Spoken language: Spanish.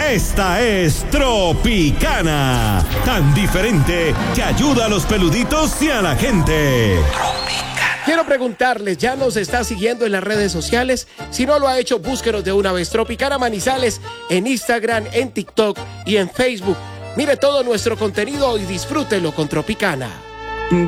Esta es Tropicana, tan diferente que ayuda a los peluditos y a la gente. Quiero preguntarles, ¿ya nos está siguiendo en las redes sociales? Si no lo ha hecho, búsquenos de una vez. Tropicana Manizales en Instagram, en TikTok y en Facebook. Mire todo nuestro contenido y disfrútelo con Tropicana.